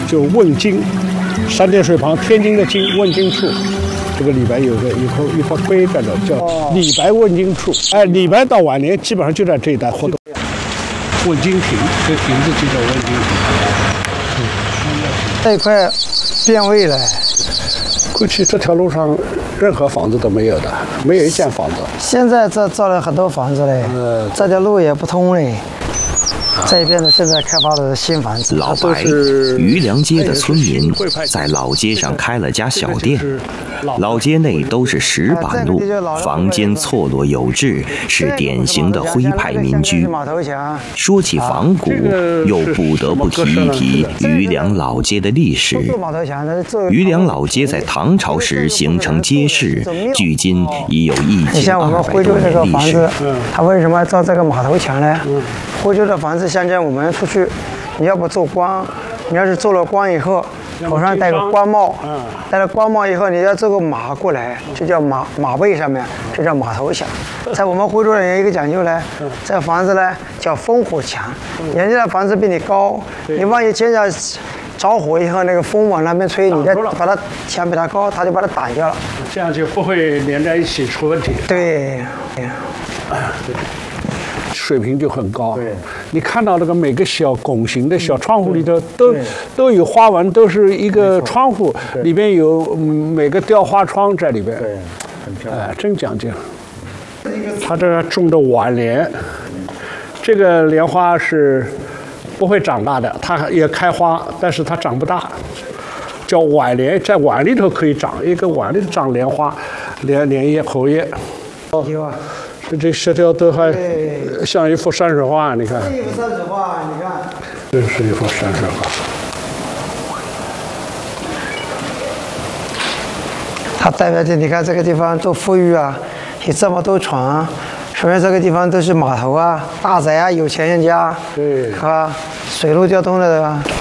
就问津，三点水旁天津的津，问津处。这个李白有一块碑在这，叫李白问津处。哎，李白到晚年基本上就在这一带活动。问津亭，这亭子就叫问津亭。 这一块变味了。 过去这条路上任何房子都没有的，没有一间房子。 现在这造了很多房子嘞，这条路也不通嘞。这边呢，现在开发的新房子。 老白，余梁街的村民在老街上开了家小店。老街内都是石板路，房间错落有致，是典型的徽派民居。说起仿古，又不得不提一提余梁老街的历史。余梁老街在唐朝时形成街市，距今已有1200多年历史。 它为什么造这个码头墙呢？徽州的房子，现在我们出去，你要不做官，你要是做了官以后，头上戴个官帽，戴了官帽以后，你要这个马过来，就叫马背上面，就叫马头墙。在我们徽州人有一个讲究呢，这房子呢叫烽火墙，人家的房子比你高，你万一见着着火以后，那个风往那边吹，你再把它墙比它高，它就把它挡掉了， 这样就不会连在一起出问题。 对。 水平就很高。对，你看到那个每个小拱形的小窗户里头都有花纹，都是一个窗户里边有每个雕花窗在里边。对，很漂亮。真讲究。他这个种的晚莲，这个莲花是不会长大的，它也开花，但是它长不大，叫晚莲，在碗里头可以长，一个碗里头长莲花，莲叶、荷叶。有啊。这石条都还像一幅山水画，你看。这一幅山水画，你看。这是一幅山水画。 它代表着你看这个地方多富裕啊，有这么多床，说明这个地方都是码头啊、大宅啊、有钱人家，对，是吧？水陆交通的，对吧？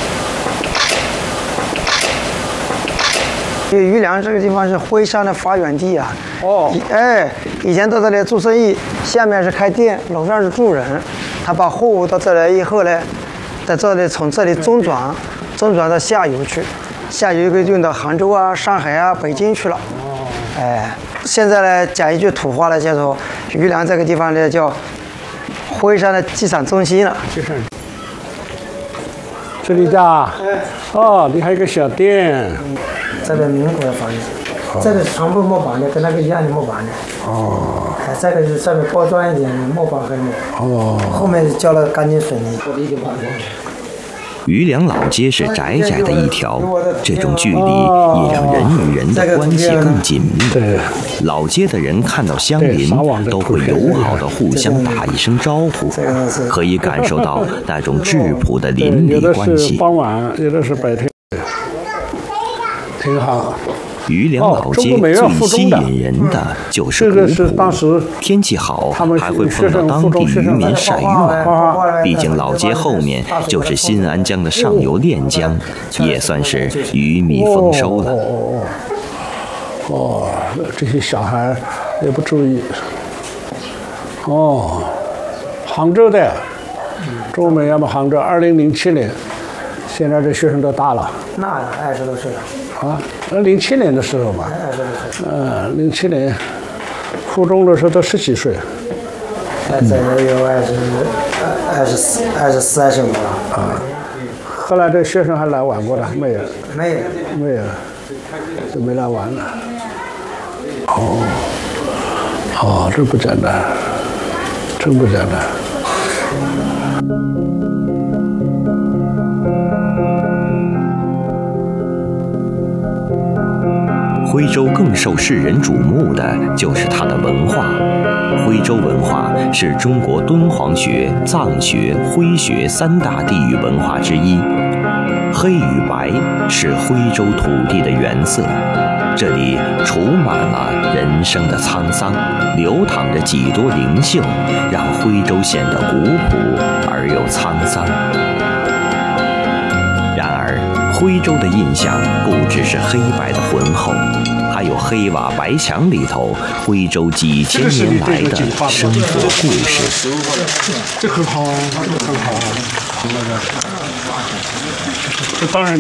余梁这个地方是徽商的发源地啊。以前到这里做生意，下面是开店，楼上是住人。他把货物到这来以后呢，在这里从这里中转到下游去，下游就运到杭州啊、上海啊、北京去了。现在呢讲一句土话呢，叫做余梁这个地方呢叫徽商的机场中心了。 这里的你还有个小店。 这个民国的房子。这个是全部木板的，跟那个一样的木板的。这个是稍微高端一点的木板和木。后面浇了钢筋水泥。 余梁老街是窄窄的一条，这种距离也让人与人的关系更紧密。老街的人看到乡邻都会友好的互相打一声招呼，可以感受到那种质朴的邻里关系。 有的是傍晚，有的是白天，挺好。 余梁老街最吸引人的就是古朴，天气好还会碰到当地渔民晒鱼网。毕竟老街后面就是新安江的上游练江，也算是鱼米丰收了。 这些小孩也不注意。杭州的，中美要么杭州，2007年，现在这学生都大了。 那20多岁了。 07年的时候吧，07年，初中的时候都10几岁。 现在有24、25了。 后来这学生还来玩过的没有？ 没有， 就没来玩了。这不简单，真不简单。 徽州更受世人瞩目的就是它的文化。徽州文化是中国敦煌学、藏学、徽学3大地域文化之一。黑与白是徽州土地的原色，这里储满了人生的沧桑，流淌着几多灵性，让徽州显得古朴而又沧桑。然而，徽州的印象不只是黑白的浑厚，还有黑瓦白墙里头徽州几千年来的生活故事。 这很好，这很好。这当然。